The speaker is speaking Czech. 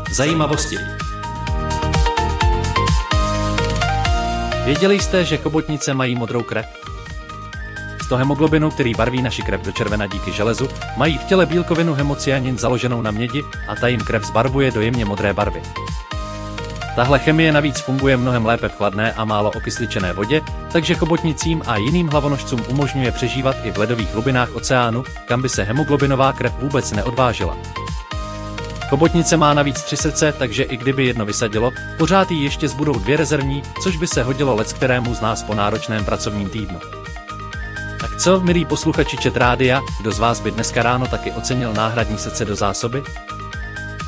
Zajímavosti. Věděli jste, že chobotnice mají modrou krev? Z hemoglobinu, který barví naši krev do červena díky železu, mají v těle bílkovinu hemocyanin založenou na mědi a ta jim krev zbarvuje do jemně modré barvy. Tahle chemie navíc funguje mnohem lépe v chladné a málo okysličené vodě, takže chobotnicím a jiným hlavonožcům umožňuje přežívat i v ledových hlubinách oceánu, kam by se hemoglobinová krev vůbec neodvážila. Chobotnice má navíc 3 srdce, takže i kdyby jedno vysadilo, pořád jí ještě zbudou 2 rezervní, což by se hodilo leckému z nás po náročném pracovním týdnu. Tak co, milí posluchači Chat Rádia, kdo z vás by dneska ráno taky ocenil náhradní srdce do zásoby?